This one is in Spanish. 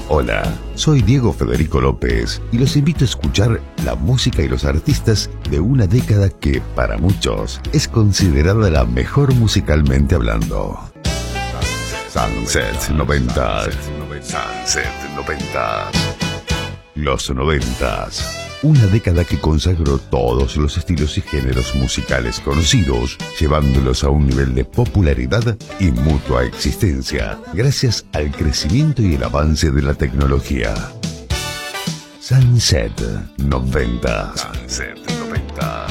Hola, soy Diego Federico López y los invito a escuchar la música y los artistas de una década que, para muchos, es considerada la mejor musicalmente hablando. Sunset 90. Sunset 90. Los 90. Una década que consagró todos los estilos y géneros musicales conocidos, llevándolos a un nivel de popularidad y mutua existencia, gracias al crecimiento y el avance de la tecnología. Sunset 90. Sunset 90.